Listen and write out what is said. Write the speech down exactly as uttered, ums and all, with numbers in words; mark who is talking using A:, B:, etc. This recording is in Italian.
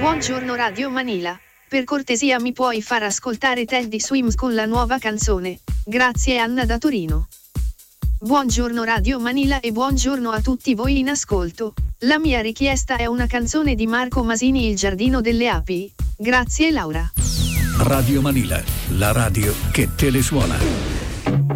A: Buongiorno Radio Manila. Per cortesia mi puoi far ascoltare Teddy Swims con la nuova canzone? Grazie Anna da Torino. Buongiorno Radio Manila e buongiorno a tutti voi in ascolto. La mia richiesta è una canzone di Marco Masini, Il giardino delle api. Grazie Laura.
B: Radio Manila, la radio che te le suona.